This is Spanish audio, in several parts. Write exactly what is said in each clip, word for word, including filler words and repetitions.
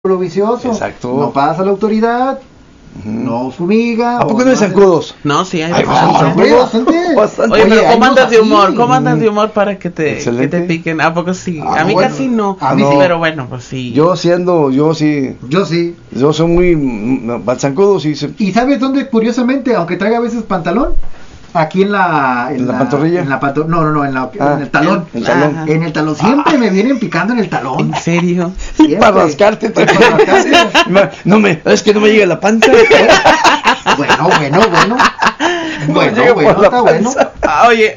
círculo vicioso. Exacto. No pasa la autoridad, uh-huh. no fumiga. ¿A poco no hay zancudos? No, sí hay. Ay, bastante. bastante. bastante. Oye, pero ¿cómo andas de humor? ¿Cómo andas de humor para que te, que te piquen? ¿A poco sí? Ah, a mí bueno, casi no. A mí no. sí. Pero bueno, pues sí. Yo siendo, yo sí. Yo sí. Yo soy muy zancudo, sí. Se... ¿Y sabes dónde, curiosamente, aunque traiga a veces pantalón? Aquí en la... ¿En la, la pantorrilla? En la panto, no, no, no, en, la, ah, en el talón. En el talón. Ajá. En el talón. Siempre ah. me vienen picando en el talón. ¿En serio? Siempre. Para rascarte también. Para rascarte. No me, es que no me llega la panza. Bueno, bueno, bueno. No bueno, bueno, está bueno. Ah, oye.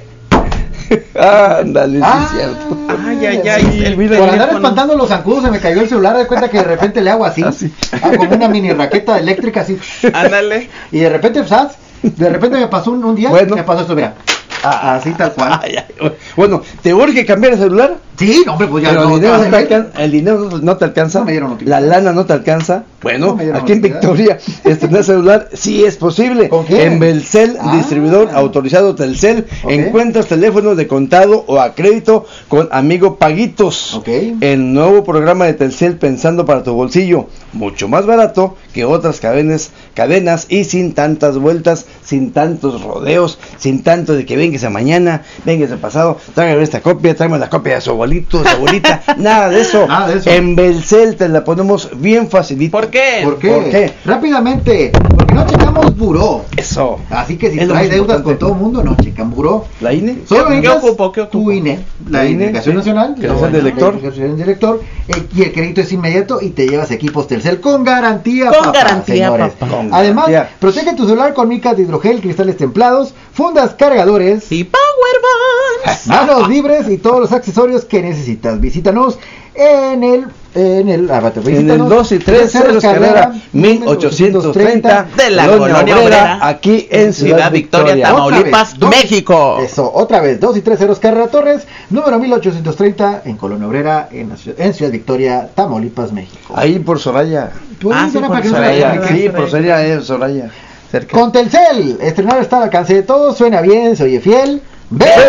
Ándale, ah, sí es cierto. Ay, ay, ay. Sí, el, mira, por andar espantando los zancudos se me cayó el celular. De cuenta que de repente le hago así. así. Ah, como una mini raqueta eléctrica así. Ándale. Y de repente, ¿sabes? De repente me pasó un, un día. Bueno. Me pasó esto, mira. Ah, así tal cual. Ay, ay, bueno, ¿te urge cambiar el celular? Sí, no, hombre, pues ya Pero no. el dinero no te alcanza, el dinero no te alcanza, no me dieron la lana no te alcanza. Bueno, no aquí en Victoria, estrenar celular sí es posible. ¿Con qué? En Belcel, ah. distribuidor autorizado Telcel, okay. encuentras teléfonos de contado o a crédito con Amigo Paguitos. Okay. El nuevo programa de Telcel pensando para tu bolsillo, mucho más barato que otras cadenas, cadenas y sin tantas vueltas, sin tantos rodeos, sin tanto de que vengas a mañana, vengas a pasado, tráigame esta copia, tráigame la copia de su abuelito, de su abuelita, nada de eso. Nada de eso. En Belcel te la ponemos bien facilita. ¿Por qué? ¿Por qué? ¿Por qué? Rápidamente, porque no checamos buró. Eso. Así que si es traes deudas con todo el mundo, no checan buró. ¿La I N E? Solo ¿Qué ocupo? ¿Qué ocupo? Tu I N E, la Identificación Nacional, credencial de lector, de lector, eh, y el crédito es inmediato y te llevas equipos Telcel con garantía, con papá, garantía, señores. papá. Con Además, garantía. protege tu celular con micas de hidrogel, cristales templados, fundas cargadores y powerbanks, manos libres y todos los accesorios que necesitas. Visítanos en el en el, ah, en el dos y tres Cerros Carrera mil ochocientos treinta de la Colonia Obrera, Obrera aquí en Ciudad, Ciudad Victoria, Victoria, Tamaulipas, vez, dos, México. Eso, otra vez, dos y tres Cerros Carrera Torres, número mil ochocientos treinta en Colonia Obrera, en, la ciudad, en Ciudad Victoria, Tamaulipas, México. Ahí por Soraya. Ah, sí, por Soraya, no sí, por Soraya es Soraya. Cerca. Con Telcel, estrenar está al alcance de todos, suena bien, se oye fiel. ¡Ve!